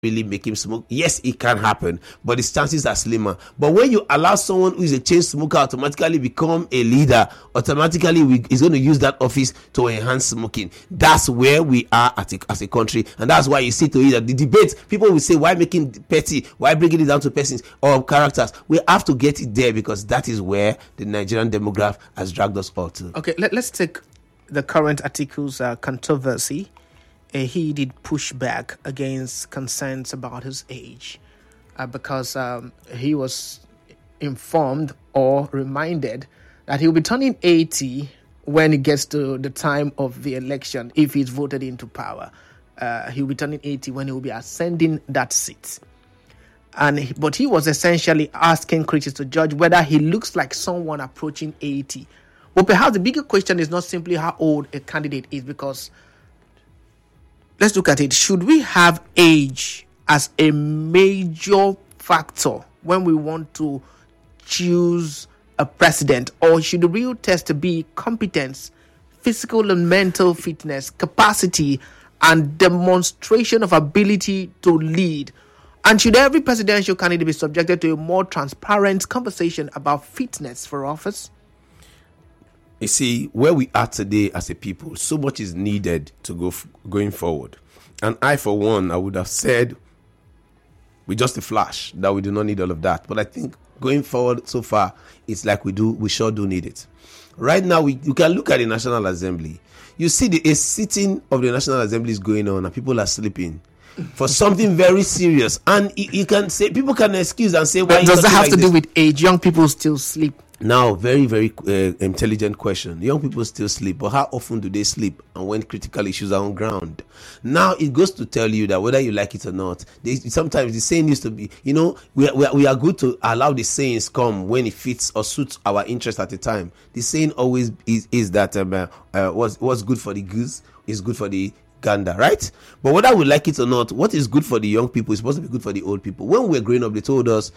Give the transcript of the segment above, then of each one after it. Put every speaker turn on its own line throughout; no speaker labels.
really make him smoke. Yes, it can happen, but his chances are slimmer. But when you allow someone who is a chain smoker automatically become a leader, automatically he's going to use that office to enhance smoking. That's where we are as a country, and that's why you see to it that the debate, people will say, why making petty, why bringing it down to persons or characters? We have to get it there because that is where the Nigerian demographic has dragged us all to.
Okay, let's take the current articles controversy. He did push back against concerns about his age because he was informed or reminded that he'll be turning 80 when it gets to the time of the election. If he's voted into power, he'll be turning 80 when he will be ascending that seat. But he was essentially asking critics to judge whether he looks like someone approaching 80. But perhaps the bigger question is not simply how old a candidate is, because let's look at it. Should we have age as a major factor when we want to choose a president? Or should the real test be competence, physical and mental fitness, capacity, and demonstration of ability to lead? And should every presidential candidate be subjected to a more transparent conversation about fitness for office?
You see, where we are today as a people, so much is needed to going forward. And I, for one, I would have said with just a flash that we do not need all of that. But I think going forward so far, it's like we sure do need it. Right now, you can look at the National Assembly. You see a sitting of the National Assembly is going on and people are sleeping for something very serious. And you can say, people can excuse and say, why
does that have to do with age? Young people still sleep.
Now, very, very intelligent question. Young people still sleep, but how often do they sleep and when critical issues are on ground? Now, it goes to tell you that whether you like it or not, sometimes the saying used to be, we are good to allow the sayings come when it fits or suits our interest at the time. The saying always is that what's good for the goose is good for the gander, right? But whether we like it or not, what is good for the young people is supposed to be good for the old people. When we were growing up, they told us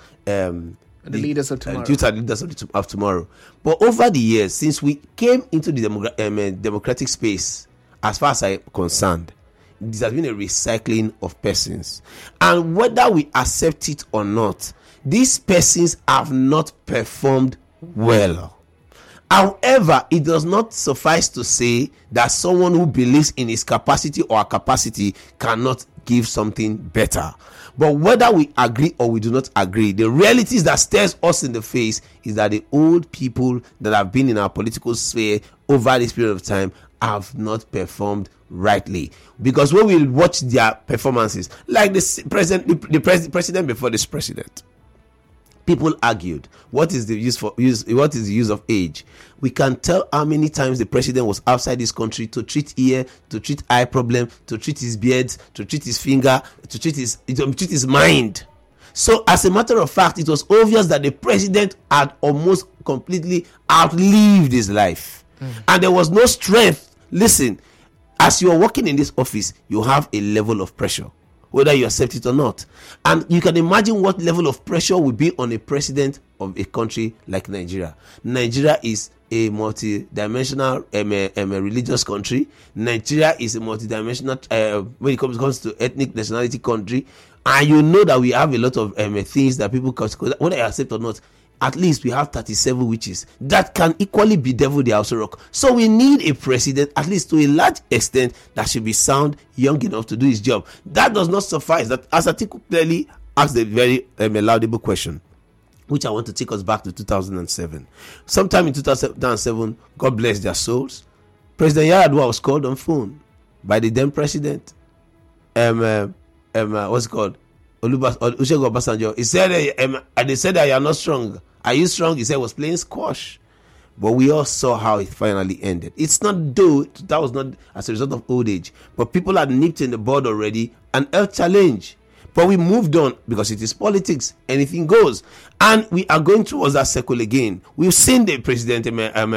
the leaders of tomorrow.
Future leaders of tomorrow. But over the years, since we came into the democratic space, as far as I'm concerned, this has been a recycling of persons. And whether we accept it or not, these persons have not performed well. However, it does not suffice to say that someone who believes in his capacity or her capacity cannot give something better. But whether we agree or we do not agree, the realities that stares us in the face is that the old people that have been in our political sphere over this period of time have not performed rightly. Because when we watch their performances, like the president before this president, people argued, what is the use of age? We can tell how many times the president was outside this country to treat ear, to treat eye problem, to treat his beard, to treat his finger, to treat his mind. So as a matter of fact, it was obvious that the president had almost completely outlived his life. And there was no strength. Listen, as you are working in this office, you have a level of pressure, whether you accept it or not. And you can imagine what level of pressure would be on a president of a country like Nigeria. Nigeria is a multi-dimensional religious country. Nigeria is a multi-dimensional when it comes to ethnic nationality country. And you know that we have a lot of things that people can, whether you accept or not. At least we have 37 witches that can equally be devil the house rock. So we need a president, at least to a large extent, that should be sound, young enough to do his job. That does not suffice. That, as Atiku clearly asked a very laudable question, which I want to take us back to 2007. Sometime in 2007, God bless their souls, President Yar'Adua was called on phone by the then president. What's it called? Olusegun Obasanjo. He said, and they said that you are not strong. Are you strong? He said, was playing squash. But we all saw how it finally ended. It's not that was not as a result of old age, but people had nipped in the bud already and health challenge. But we moved on because it is politics. Anything goes. And we are going towards that circle again. We've seen the president